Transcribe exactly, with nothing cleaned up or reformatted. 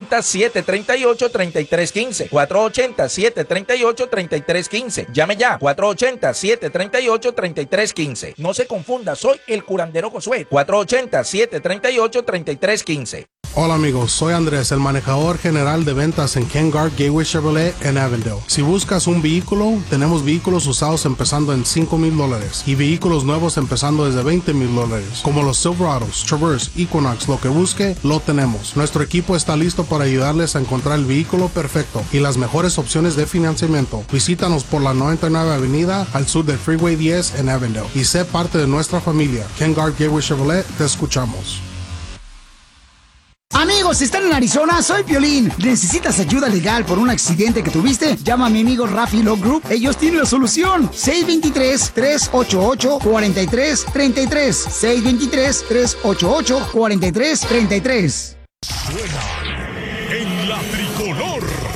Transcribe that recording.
ochenta, siete treinta y ocho, treinta y tres quince. cuatro ochenta, siete treinta y ocho, treinta y tres quince. Llame ya. cuatro ochenta, siete treinta y ocho, treinta y tres quince. No se confunda, soy el curandero Josué. cuatro ochenta, siete treinta y ocho, treinta y tres quince. Hola amigos, soy Andrés, el manejador general de ventas en Ken Garff Gateway Chevrolet en Avondale. Si buscas un vehículo, tenemos vehículos usados empezando en cinco mil dólares y vehículos nuevos empezando desde veinte mil dólares, como los Silverados, Traverse, Equinox, lo que busque, lo tenemos. Nuestro equipo está listo para ayudarles a encontrar el vehículo perfecto y las mejores opciones de financiamiento. Visítanos por la noventa y nueve Avenida al sur del Freeway diez en Avondale y sé parte de nuestra familia. Ken Garff Gateway Chevrolet, te escuchamos. Amigos, si están en Arizona, soy Piolín. ¿Necesitas ayuda legal por un accidente que tuviste? Llama a mi amigo Rafi Law Group. Ellos tienen la solución. seis dos tres, tres ocho ocho, cuatro tres tres tres. seis dos tres, tres ocho ocho, cuatro tres tres tres. Suena en la tricolor.